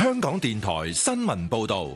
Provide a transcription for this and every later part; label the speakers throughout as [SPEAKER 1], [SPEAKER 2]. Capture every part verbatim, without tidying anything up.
[SPEAKER 1] 香港電台新聞報道。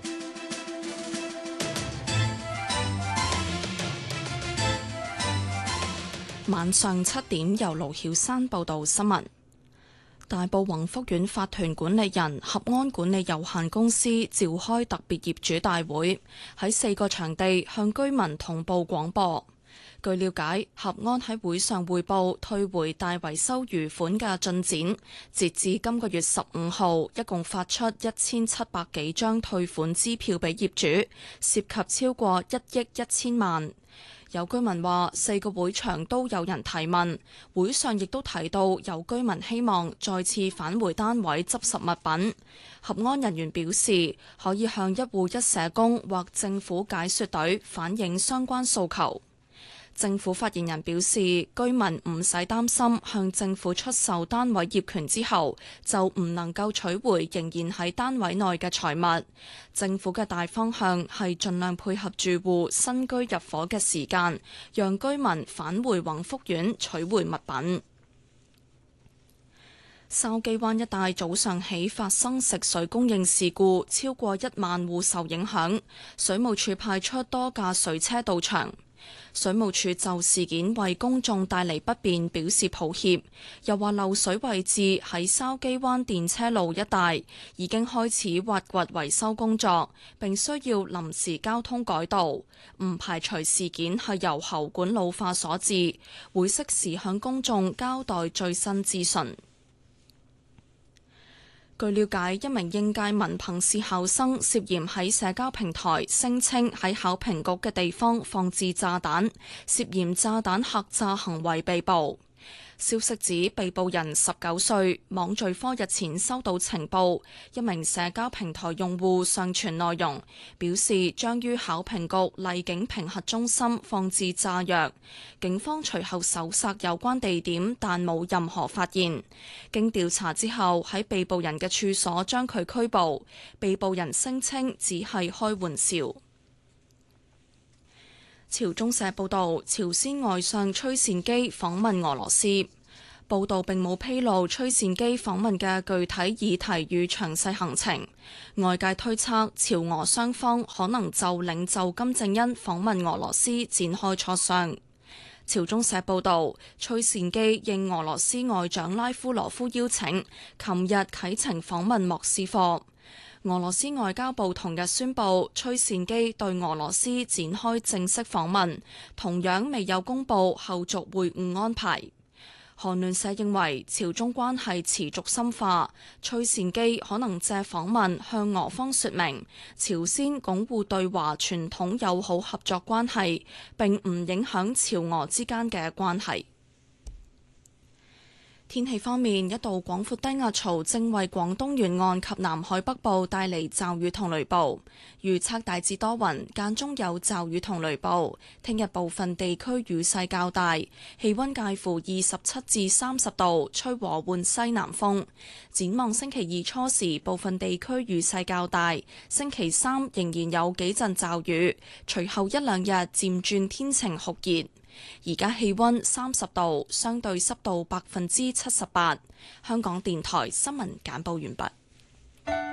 [SPEAKER 2] 晚上七點，由盧曉山報道新聞。大埔宏福苑法團管理人合安管理有限公司召開特別業主大會，喺四個場地向居民同步廣播。據了解，合安喺會上匯報退回大維修餘款嘅進展，截至今個月十五號，一共發出一千七百幾張退款支票俾業主，涉及超過一億一千萬。有居民話，四個會場都有人提問，會上亦都提到有居民希望再次返回單位執拾物品。合安人員表示，可以向一戶一社工或政府解說隊反映相關訴求。政府發言人表示，居民唔使擔心向政府出售單位業權之後就唔能夠取回仍然喺單位內嘅財物。政府嘅大方向係盡量配合住戶新居入伙嘅時間，讓居民返回宏福苑取回物品。筲箕灣一帶早上起發生食水供應事故，超過一萬戶受影響，水務署派出多架水車到場。水務署就事件為公眾帶嚟不便表示抱歉，又話漏水位置喺筲箕灣電車路一帶，已經開始挖掘維修工作，並需要臨時交通改道，唔排除事件係由喉管老化所致，會適時向公眾交代最新資訊。據了解，一名應屆文憑試考生涉嫌喺社交平台聲稱喺考評局嘅地方放置炸彈，涉嫌炸彈客詐行為被捕。消息指被捕人十九歲，網罪科日前收到情報，一名社交平台用戶上傳內容，表示將於考評局荔景評核中心放置炸藥。警方隨後搜索有關地點，但冇任何發現。經調查之後，喺被捕人嘅處所將佢拘捕。被捕人聲稱只係開玩笑。朝中社報導，朝鮮外相崔善基訪問俄羅斯。報導並冇披露崔善基訪問嘅具體議題與詳細行程。外界推測，朝俄雙方可能就領袖金正恩訪問俄羅斯展開磋商。朝中社報導，崔善基應俄羅斯外長拉夫羅夫邀請，琴日啟程訪問莫斯科。俄羅斯外交部同日宣布，崔善基對俄羅斯展開正式訪問，同樣未有公布後續會晤安排。韓聯社認為，朝中關係持續深化，崔善基可能借訪問向俄方說明朝鮮鞏固對華傳統友好合作關係，並唔影響朝俄之間嘅關係。天氣方面，一道廣闊低壓槽正為廣東沿岸及南海北部帶嚟驟雨同雷暴，預測大致多雲，間中有驟雨同雷暴。聽日部分地區雨勢較大，氣溫介乎二十七至三十度，吹和緩西南風。展望星期二初時，部分地區雨勢較大，星期三仍然有幾陣驟雨，隨後一兩日漸轉天晴酷熱。而家氣溫三十度，相對濕度百分之七十八。香港電台新聞簡報完畢。